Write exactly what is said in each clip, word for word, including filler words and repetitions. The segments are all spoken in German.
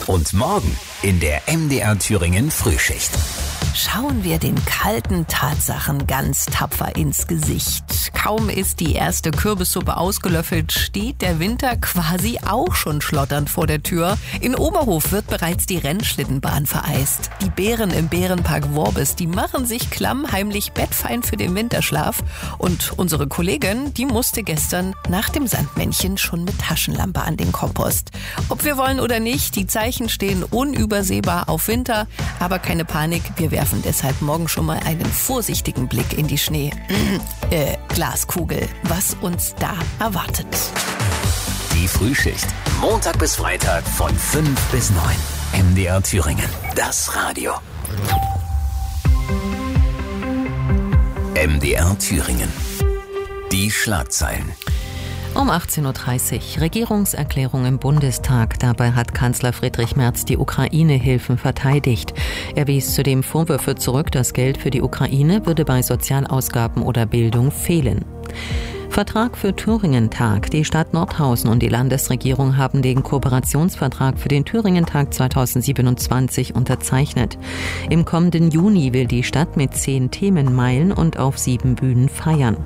Und morgen in der M D R Thüringen Frühschicht. Schauen wir den kalten Tatsachen ganz tapfer ins Gesicht. Kaum ist die erste Kürbissuppe ausgelöffelt, steht der Winter quasi auch schon schlotternd vor der Tür. In Oberhof wird bereits die Rennschlittenbahn vereist. Die Bären im Bärenpark Worbis, die machen sich klammheimlich bettfein für den Winterschlaf. Und unsere Kollegin, die musste gestern nach dem Sandmännchen schon mit Taschenlampe an den Kompost. Ob wir wollen oder nicht, die Zeichen stehen unübersehbar auf Winter. Aber keine Panik, wir werfen deshalb morgen schon mal einen vorsichtigen Blick in die Schnee. äh, Glaskugel, was uns da erwartet. Die Frühschicht. Montag bis Freitag von fünf bis neun. M D R Thüringen. Das Radio. M D R Thüringen. Die Schlagzeilen. Um achtzehn Uhr dreißig, Regierungserklärung im Bundestag. Dabei hat Kanzler Friedrich Merz die Ukraine-Hilfen verteidigt. Er wies zudem Vorwürfe zurück, das Geld für die Ukraine würde bei Sozialausgaben oder Bildung fehlen. Vertrag für Thüringen-Tag. Die Stadt Nordhausen und die Landesregierung haben den Kooperationsvertrag für den Thüringen-Tag zweitausendsiebenundzwanzig unterzeichnet. Im kommenden Juni will die Stadt mit zehn Themenmeilen und auf sieben Bühnen feiern.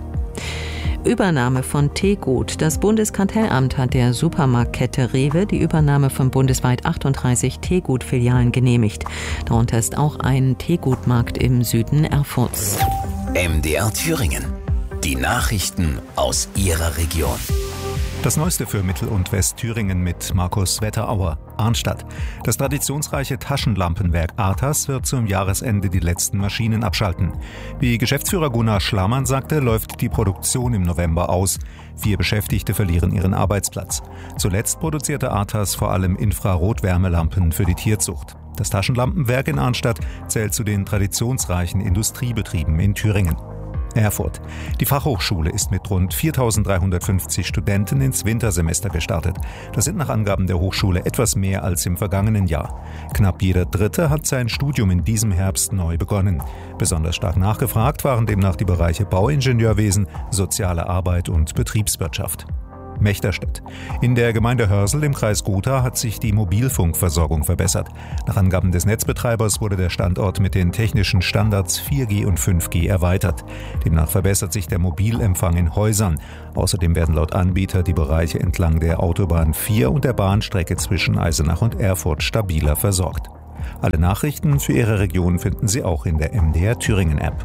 Übernahme von Teegut. Das Bundeskartellamt hat der Supermarktkette Rewe die Übernahme von bundesweit achtunddreißig Teegut-Filialen genehmigt. Darunter ist auch ein Teegutmarkt im Süden Erfurts. M D R Thüringen. Die Nachrichten aus Ihrer Region. Das Neueste für Mittel- und Westthüringen mit Markus Wetterauer. Arnstadt. Das traditionsreiche Taschenlampenwerk Artas wird zum Jahresende die letzten Maschinen abschalten. Wie Geschäftsführer Gunnar Schlamann sagte, läuft die Produktion im November aus. Vier Beschäftigte verlieren ihren Arbeitsplatz. Zuletzt produzierte Artas vor allem Infrarotwärmelampen für die Tierzucht. Das Taschenlampenwerk in Arnstadt zählt zu den traditionsreichen Industriebetrieben in Thüringen. Erfurt. Die Fachhochschule ist mit rund viertausenddreihundertfünfzig Studenten ins Wintersemester gestartet. Das sind nach Angaben der Hochschule etwas mehr als im vergangenen Jahr. Knapp jeder Dritte hat sein Studium in diesem Herbst neu begonnen. Besonders stark nachgefragt waren demnach die Bereiche Bauingenieurwesen, soziale Arbeit und Betriebswirtschaft. Mechterstedt. In der Gemeinde Hörsel im Kreis Gotha hat sich die Mobilfunkversorgung verbessert. Nach Angaben des Netzbetreibers wurde der Standort mit den technischen Standards vier G und fünf G erweitert. Demnach verbessert sich der Mobilempfang in Häusern. Außerdem werden laut Anbieter die Bereiche entlang der Autobahn vier und der Bahnstrecke zwischen Eisenach und Erfurt stabiler versorgt. Alle Nachrichten für Ihre Region finden Sie auch in der M D R Thüringen App.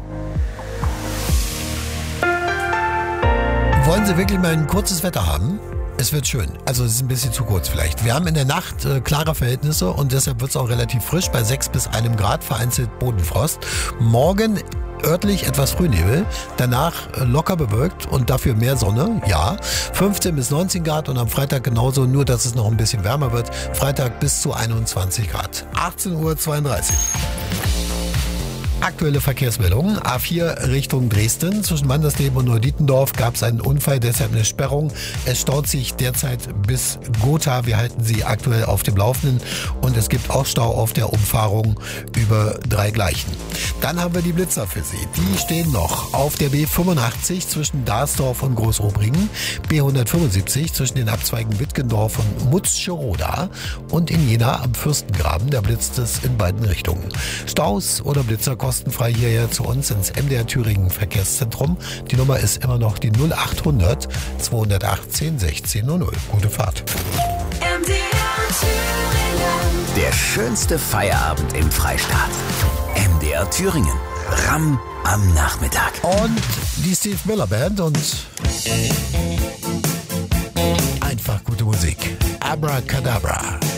Wollen Sie wirklich mal ein kurzes Wetter haben? Es wird schön. Also es ist ein bisschen zu kurz vielleicht. Wir haben in der Nacht äh, klare Verhältnisse und deshalb wird es auch relativ frisch bei sechs bis einem Grad, vereinzelt Bodenfrost. Morgen örtlich etwas Frühnebel, danach äh, locker bewölkt und dafür mehr Sonne, ja. fünfzehn bis neunzehn Grad und am Freitag genauso, nur dass es noch ein bisschen wärmer wird. Freitag bis zu einundzwanzig Grad. achtzehn Uhr zweiunddreißig. Aktuelle Verkehrsmeldungen. A vier Richtung Dresden. Zwischen Wandersleben und Neudietendorf gab es einen Unfall, deshalb eine Sperrung. Es staut sich derzeit bis Gotha. Wir halten Sie aktuell auf dem Laufenden. Und es gibt auch Stau auf der Umfahrung über Dreigleichen. Dann haben wir die Blitzer für Sie. Die stehen noch auf der B fünfundachtzig zwischen Darsdorf und Großrobringen, B hundertfünfundsiebzig zwischen den Abzweigen Wittgendorf und Mutzscheroda und in Jena am Fürstengraben. Da blitzt es in beiden Richtungen. Staus oder Blitzer kostenfrei hierher zu uns ins M D R Thüringen Verkehrszentrum. Die Nummer ist immer noch die null achthundert zweihundertachtzehn sechzehn null null. Gute Fahrt. M D R Thüringen. Der schönste Feierabend im Freistaat. M D R Thüringen. Ram am Nachmittag. Und die Steve Miller Band und einfach gute Musik. Abracadabra.